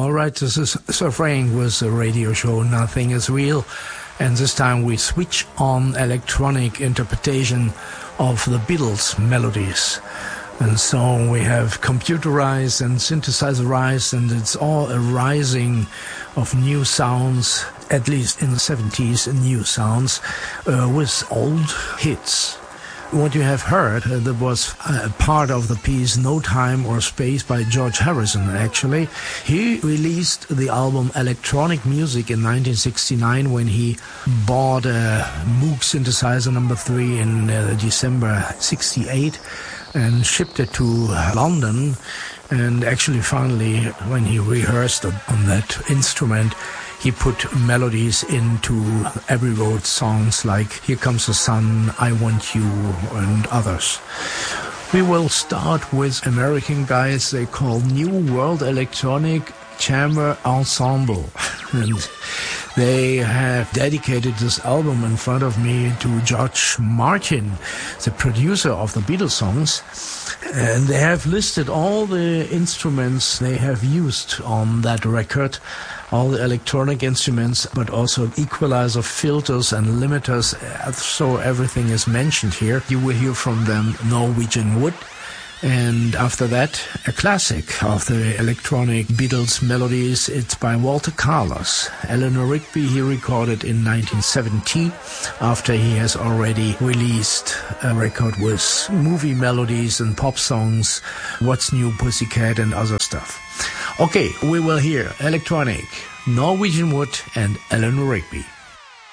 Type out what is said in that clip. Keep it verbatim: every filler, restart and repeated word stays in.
All right, this is Sir Frank with the radio show Nothing is Real, and this time we switch on electronic interpretation of the Beatles melodies. And so we have computerized and synthesizerized, and it's all a rising of new sounds, at least in the seventies, new sounds, uh, with old hits. What you have heard, uh, that was uh, part of the piece No Time or Space by George Harrison, actually. He released the album Electronic Music in nineteen sixty-nine when he bought a Moog synthesizer number three in uh, December sixty-eight and shipped it to London. And actually, finally, when he rehearsed on that instrument, he put melodies into Abbey Road songs like Here Comes the Sun, I Want You, and others. We will start with American guys they call New World Electronic Chamber Ensemble. And they have dedicated this album in front of me to George Martin, the producer of the Beatles songs. And they have listed all the instruments they have used on that record, all the electronic instruments, but also equalizer, filters and limiters. So everything is mentioned here. You will hear from them Norwegian Wood. And after that, a classic of the electronic Beatles melodies. It's by Walter Carlos. Eleanor Rigby he recorded in nineteen seventy, after he has already released a record with movie melodies and pop songs, What's New Pussycat and other stuff. Okay, we will hear electronic, Norwegian Wood and Eleanor Rigby.